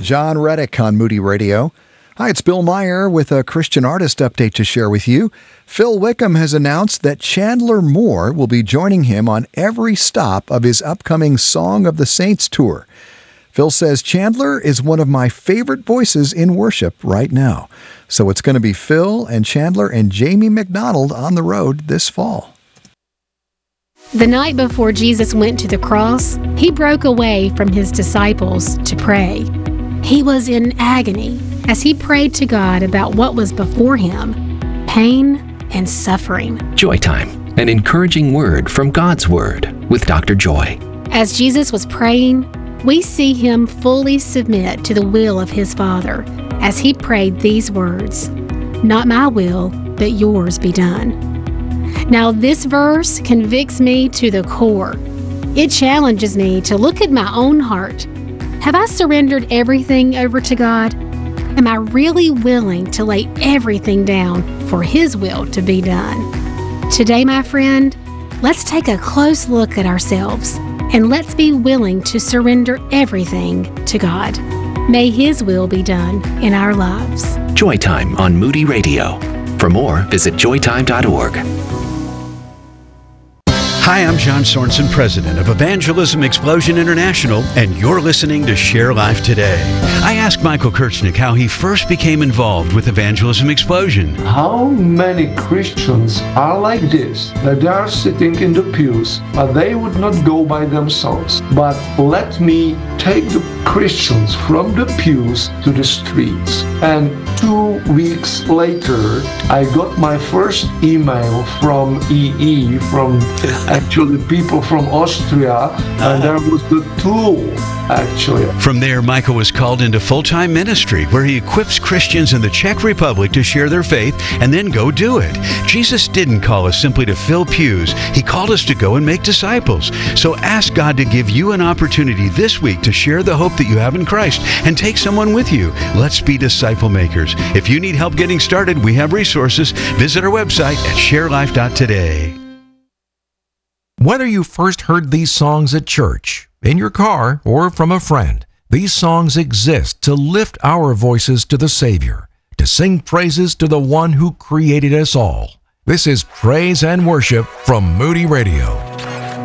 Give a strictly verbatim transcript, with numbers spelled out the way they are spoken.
John Reddick on Moody Radio. Hi, it's Bill Meyer with a Christian artist update to share with you. Phil Wickham has announced that Chandler Moore will be joining him on every stop of his upcoming Song of the Saints tour. Phil says Chandler is one of my favorite voices in worship right now. So it's going to be Phil and Chandler and Jamie McDonald on the road this fall. The night before Jesus went to the cross, he broke away from his disciples to pray. He was in agony as he prayed to God about what was before him, pain and suffering. Joy Time, an encouraging word from God's Word with Doctor Joy. As Jesus was praying, we see him fully submit to the will of his Father as he prayed these words, "Not my will, but yours be done." Now, this verse convicts me to the core. It challenges me to look at my own heart. Have I surrendered everything over to God? Am I really willing to lay everything down for His will to be done? Today, my friend, let's take a close look at ourselves and let's be willing to surrender everything to God. May His will be done in our lives. Joy Time on Moody Radio. For more, visit joy time dot org. Hi, I'm John Sorensen, president of Evangelism Explosion International, and you're listening to Share Life Today. I asked Michael Kirchnick how he first became involved with Evangelism Explosion. How many Christians are like this, that they are sitting in the pews, but they would not go by themselves. But let me take the Christians from the pews to the streets. And two weeks later, I got my first email from E E, from actually people from Austria, and there was the tool, actually. From there, Michael was called into full-time ministry, where he equips Christians in the Czech Republic to share their faith and then go do it. Jesus didn't call us simply to fill pews. He called us to go and make disciples. So ask God to give you an opportunity this week to share the hope that you have in Christ and take someone with you. Let's be disciple makers. If you need help getting started, we have resources. Visit our website at share life dot today. Whether you first heard these songs at church, in your car, or from a friend, these songs exist to lift our voices to the Savior, to sing praises to the one who created us all. This is Praise and Worship from Moody Radio.